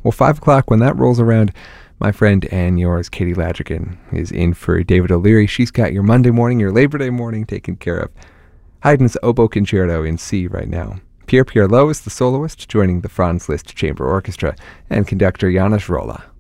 Well, 5 o'clock, when that rolls around, my friend and yours, Katie Ladrigan, is in for David O'Leary. She's got your Monday morning, your Labor Day morning taken care of. Haydn's Oboe Concerto in C right now. Pierre Pierlot is the soloist, joining the Franz Liszt Chamber Orchestra, and conductor Janos Rolla.